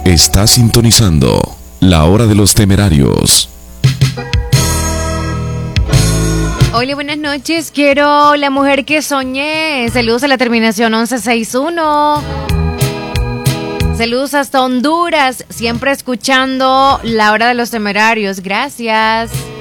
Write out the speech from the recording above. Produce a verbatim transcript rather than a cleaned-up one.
Está sintonizando La Hora de los Temerarios. Hola, buenas noches. Quiero La Mujer que Soñé. Saludos a la terminación once sesenta y uno. Saludos hasta Honduras. Siempre escuchando La Hora de los Temerarios. Gracias.